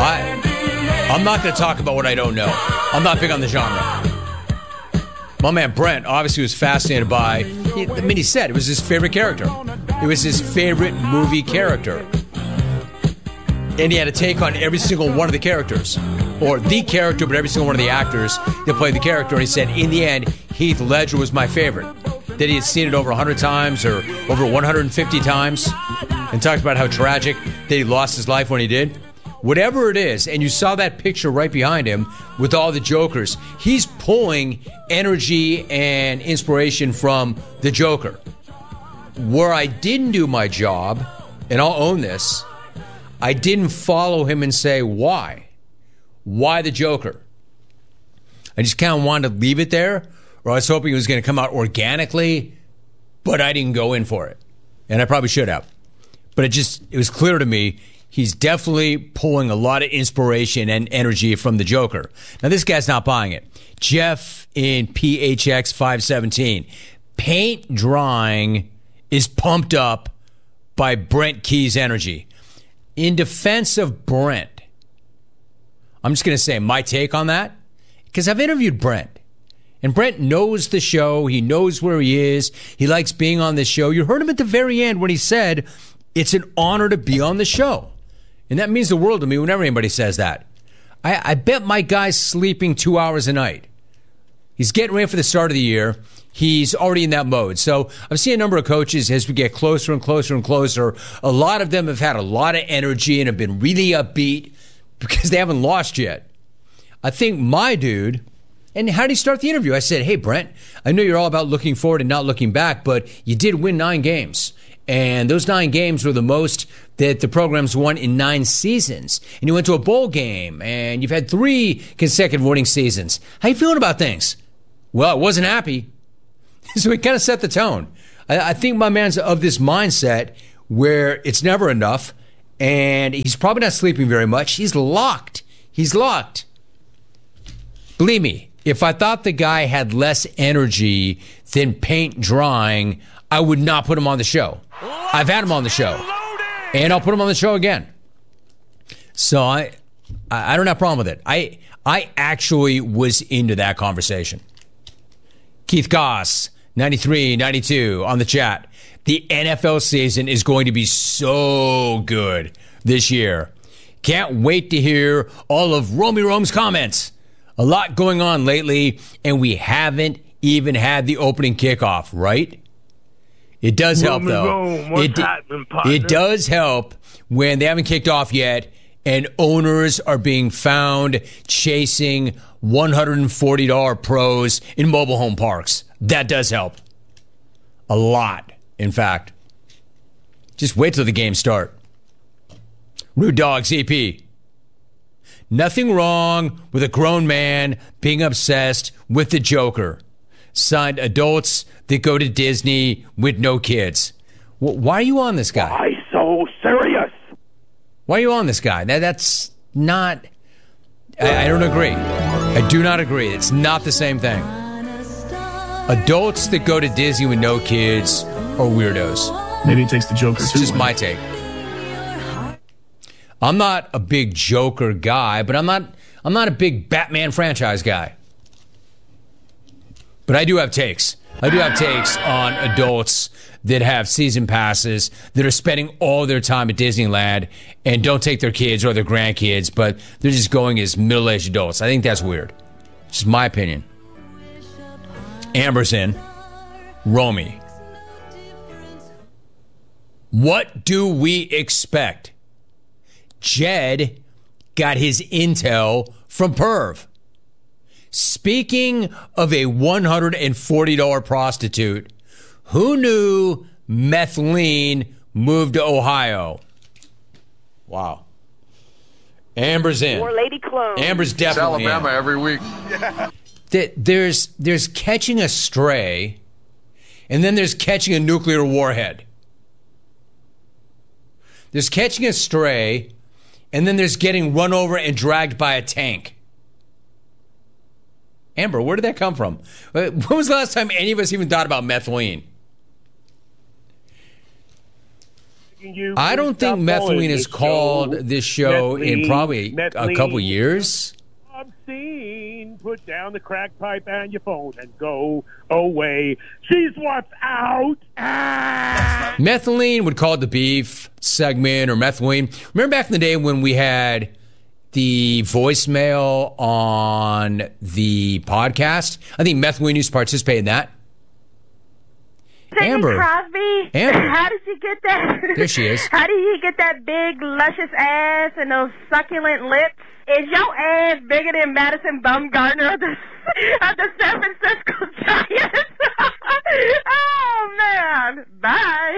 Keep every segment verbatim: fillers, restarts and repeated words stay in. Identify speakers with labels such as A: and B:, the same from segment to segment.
A: I, I'm not going to talk about what I don't know. I'm not big on the genre. My man Brent obviously was fascinated by, I mean, he said it was his favorite character. It was his favorite movie character. And he had a take on every single one of the characters. Or the character, but every single one of the actors that played the character. And he said, in the end, Heath Ledger was my favorite. That he had seen it over one hundred times or over one hundred fifty times. And talked about how tragic that he lost his life when he did. Whatever it is, and you saw that picture right behind him with all the Jokers, he's pulling energy and inspiration from the Joker. Where I didn't do my job, and I'll own this, I didn't follow him and say, why? Why the Joker? I just kind of wanted to leave it there, or I was hoping it was going to come out organically, but I didn't go in for it. And I probably should have. But it just, it was clear to me, he's definitely pulling a lot of inspiration and energy from the Joker. Now, this guy's not buying it. Jeff in P H X five seventeen. Paint drying is pumped up by Brent Key's energy. In defense of Brent, I'm just going to say my take on that, because I've interviewed Brent. And Brent knows the show. He knows where he is. He likes being on the show. You heard him at the very end when he said, it's an honor to be on the show. And that means the world to me whenever anybody says that. I, I bet my guy's sleeping two hours a night. He's getting ready for the start of the year. He's already in that mode. So I've seen a number of coaches as we get closer and closer and closer. A lot of them have had a lot of energy and have been really upbeat because they haven't lost yet. I think my dude, and how did he start the interview? I said, hey, Brent, I know you're all about looking forward and not looking back, but you did win nine games. And those nine games were the most that the program's won in nine seasons. And you went to a bowl game, and you've had three consecutive winning seasons. How you feeling about things? Well, I wasn't happy. So he kind of set the tone. I, I think my man's of this mindset where it's never enough, and he's probably not sleeping very much. He's locked. He's locked. Believe me, if I thought the guy had less energy than paint drying, I would not put him on the show. I've had him on the show. And I'll put him on the show again. So I I don't have a problem with it. I I actually was into that conversation. Keith Goss, ninety-three ninety-two on the chat. The N F L season is going to be so good this year. Can't wait to hear all of Romy Rome's comments. A lot going on lately, and we haven't even had the opening kickoff, right? It does help, though. It, it does help when they haven't kicked off yet and owners are being found chasing one hundred forty dollars pros in mobile home parks. That does help. A lot, in fact. Just wait till the games start. Rude Dog C P. Nothing wrong with a grown man being obsessed with the Joker. Signed, adults that go to Disney with no kids. Why are you on this guy?
B: Why so serious?
A: Why are you on this guy? That, that's not... I, I don't agree. I do not agree. It's not the same thing. Adults that go to Disney with no kids are weirdos.
C: Maybe he takes the Joker, too.
A: It's just my take. I'm not a big Joker guy, but I'm not I'm not a big Batman franchise guy. But I do have takes. I do have takes on adults that have season passes, that are spending all their time at Disneyland and don't take their kids or their grandkids, but they're just going as middle-aged adults. I think that's weird. It's just my opinion. Amber's in. Romy. What do we expect? Jed got his intel from Perv. Speaking of a one hundred forty dollars prostitute, who knew Methylene moved to Ohio? Wow. Amber's in.
D: Or Lady Clone.
A: Amber's definitely
E: it's Alabama
A: in.
E: every week.
A: There's, there's catching a stray, and then there's catching a nuclear warhead. There's catching a stray, and then there's getting run over and dragged by a tank. Amber, where did that come from? When was the last time any of us even thought about methylene?
B: You
A: I don't think Methylene has called this show
B: Methylene,
A: in probably
B: Methylene.
A: a couple years.
B: Obscene. Put down the crack pipe and your phone and go away. She's what's out. Ah!
A: Methylene would call it the beef segment or Methylene. Remember back in the day when we had the voicemail on the podcast? I think Methylene used to participate in that.
C: Sidney
A: Amber.
C: Crosby,
A: Amber.
C: how did you get that?
A: There she is.
C: How do you get that big, luscious ass and those succulent lips? Is your ass bigger than Madison Bumgarner of the, of the San Francisco Giants? Oh, man. Bye.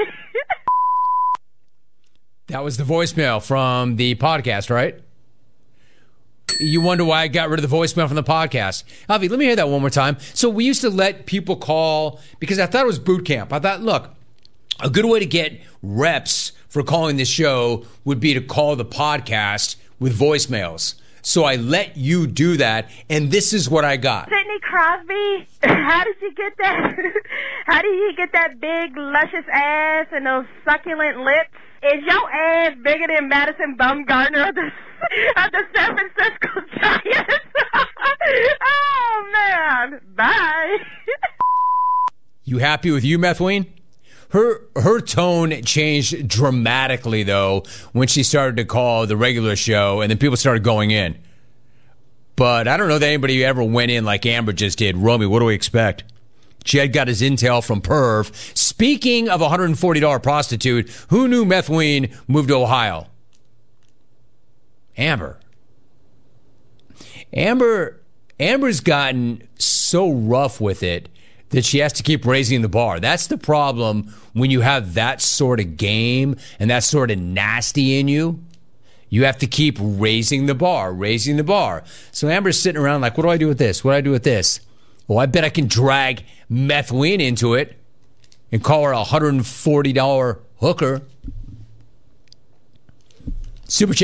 A: That was the voicemail from the podcast, right? You wonder why I got rid of the voicemail from the podcast. Avi, let me hear that one more time. So we used to let people call because I thought it was boot camp. I thought, look, a good way to get reps for calling this show would be to call the podcast with voicemails. So I let you do that, and this is what I got.
C: Sidney Crosby, how did you get that? How do you get that big, luscious ass and those succulent lips? Is your ass bigger than Madison Bumgarner of the, of the San Francisco Giants? Oh, man. Bye.
A: You happy with you, Methylene? Her her tone changed dramatically, though, when she started to call the regular show, and then people started going in. But I don't know that anybody ever went in like Amber just did. Romy, what do we expect? Jed got his intel from Perv. Speaking of a one hundred forty dollars prostitute, who knew Methylene moved to Ohio? Amber. Amber. Amber's gotten so rough with it that she has to keep raising the bar. That's the problem when you have that sort of game and that sort of nasty in you. You have to keep raising the bar, raising the bar. So Amber's sitting around like, what do I do with this? What do I do with this? Well, I bet I can drag Methylene into it and call her a one hundred forty dollars hooker. Super Chat.